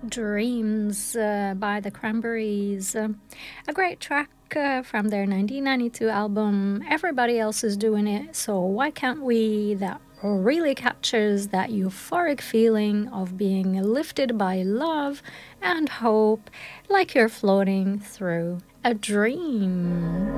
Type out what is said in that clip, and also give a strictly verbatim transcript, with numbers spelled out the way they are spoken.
Dreams uh, by the Cranberries. Uh, a great track uh, from their nineteen ninety-two album, Everybody Else Is Doing It, So Why Can't We? That really captures that euphoric feeling of being lifted by love and hope, like you're floating through a dream.